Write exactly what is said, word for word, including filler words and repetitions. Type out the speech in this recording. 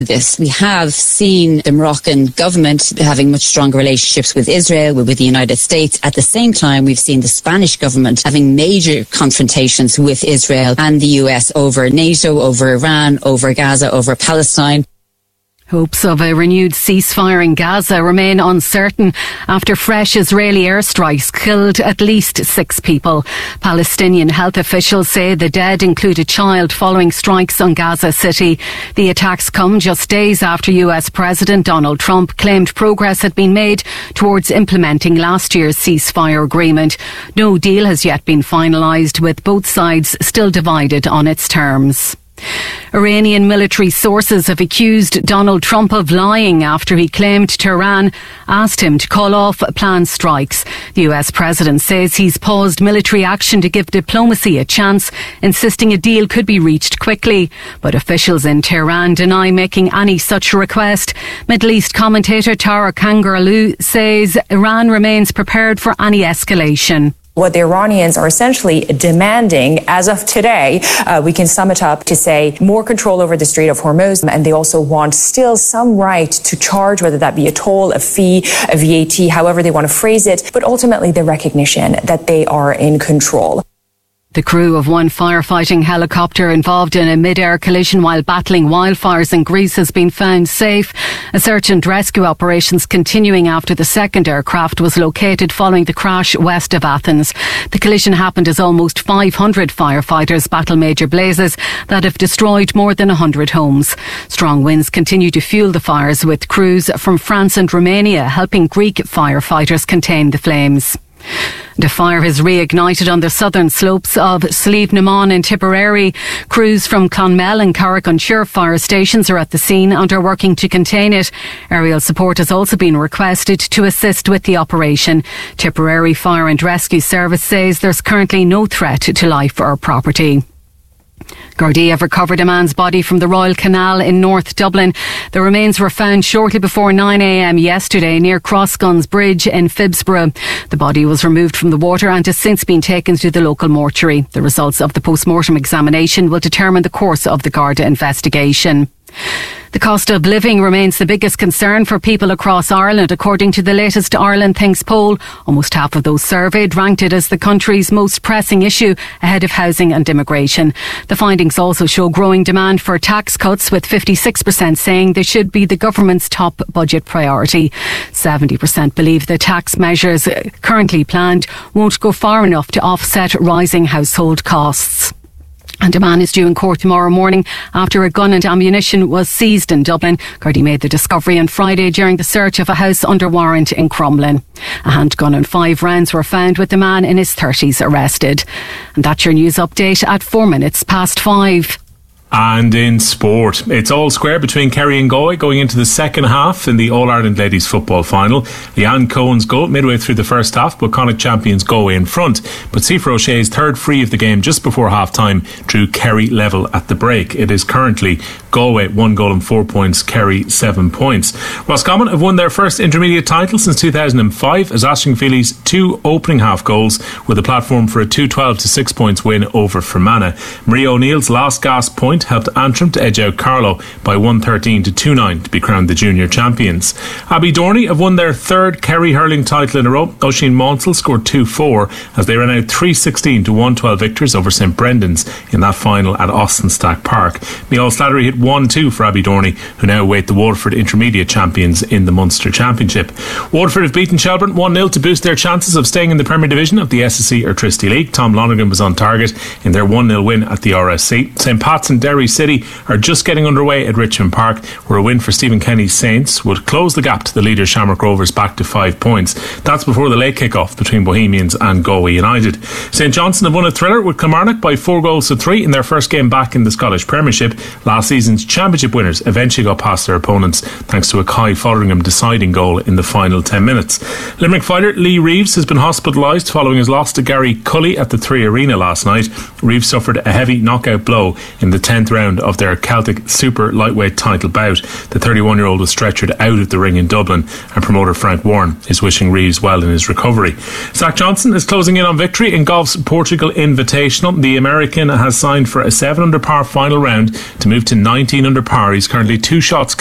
this. We have seen the Moroccan government having much stronger relationships with Israel, with the United States. At the same time, we've seen the Spanish government having major confrontations with Israel and the U S over NATO, over Iran, over Gaza, over Palestine. Hopes of a renewed ceasefire in Gaza remain uncertain after fresh Israeli airstrikes killed at least six people. Palestinian health officials say the dead include a child following strikes on Gaza City. The attacks come just days after U S President Donald Trump claimed progress had been made towards implementing last year's ceasefire agreement. No deal has yet been finalised, with both sides still divided on its terms. Iranian military sources have accused Donald Trump of lying after he claimed Tehran asked him to call off planned strikes. The U S president says he's paused military action to give diplomacy a chance, insisting a deal could be reached quickly. But officials in Tehran deny making any such request. Middle East commentator Tara Kangarloo says Iran remains prepared for any escalation. What the Iranians are essentially demanding as of today, uh, we can sum it up to say more control over the Strait of Hormuz, and they also want still some right to charge, whether that be a toll, a fee, a V A T, however they want to phrase it, but ultimately the recognition that they are in control. The crew of one firefighting helicopter involved in a mid-air collision while battling wildfires in Greece has been found safe. A search and rescue operations continuing after the second aircraft was located following the crash west of Athens. The collision happened as almost five hundred firefighters battle major blazes that have destroyed more than one hundred homes. Strong winds continue to fuel the fires, with crews from France and Romania helping Greek firefighters contain the flames. The fire has reignited on the southern slopes of Slieve Naman in Tipperary. Crews from Clonmel and Carrick-on-Shire fire stations are at the scene and are working to contain it. Aerial support has also been requested to assist with the operation. Tipperary Fire and Rescue Service says there's currently no threat to life or property. Gardaí have recovered a man's body from the Royal Canal in North Dublin. The remains were found shortly before nine a m yesterday near Crossguns Bridge in Phibsborough. The body was removed from the water and has since been taken to the local mortuary. The results of the post-mortem examination will determine the course of the Garda investigation. The cost of living remains the biggest concern for people across Ireland, according to the latest Ireland Thinks poll. Almost half of those surveyed ranked it as the country's most pressing issue ahead of housing and immigration. The findings also show growing demand for tax cuts, with fifty-six percent saying they should be the government's top budget priority. seventy percent believe the tax measures currently planned won't go far enough to offset rising household costs. And a man is due in court tomorrow morning after a gun and ammunition was seized in Dublin. Gardaí made the discovery on Friday during the search of a house under warrant in Crumlin. A handgun and five rounds were found, with the man in his thirties arrested. And that's your news update at four minutes past five. And in sport, it's all square between Kerry and Galway going into the second half in the All-Ireland Ladies Football Final. Leanne Cohen's goal midway through the first half, but Connacht champions Galway in front. But Sifa O'Shea's third free of the game just before half-time drew Kerry level at the break. It is currently Galway one goal and four points, Kerry seven points. Roscommon have won their first intermediate title since two thousand five as Aisling Feely's two opening half goals were the platform for a two twelve to six points win over Fermanagh. Marie O'Neill's last gasp point helped Antrim to edge out Carlow by one thirteen to two nine to be crowned the junior champions. Abbey Dorney have won their third Kerry hurling title in a row. Oisin Monsell scored two four as they ran out three sixteen to one twelve victors over St Brendan's in that final at Austin Stack Park. Neil Slattery hit one two for Abbey Dorney, who now await the Waterford intermediate champions in the Munster Championship. Waterford have beaten Shelburne one nil to boost their chances of staying in the Premier Division of the S S C Airtricity League. Tom Lonergan was on target in their one nil win at the R S C. St Pat's and Derry City are just getting underway at Richmond Park, where a win for Stephen Kenny's Saints would close the gap to the leader Shamrock Rovers back to five points. That's before the late kick-off between Bohemians and Galway United. St Johnstone have won a thriller with Kilmarnock by four goals to three in their first game back in the Scottish Premiership. Last season's championship winners eventually got past their opponents thanks to a Kai Fotheringham deciding goal in the final ten minutes. Limerick fighter Lee Reeves has been hospitalised following his loss to Gary Cully at the Three Arena last night. Reeves suffered a heavy knockout blow in the tenth round of their Celtic Super Lightweight title bout. The thirty-one-year-old was stretchered out of the ring in Dublin, and promoter Frank Warren is wishing Reeves well in his recovery. Zach Johnson is closing in on victory in golf's Portugal Invitational. The American has signed for a seven under par final round to move to ninth nineteen under par. He's currently two shots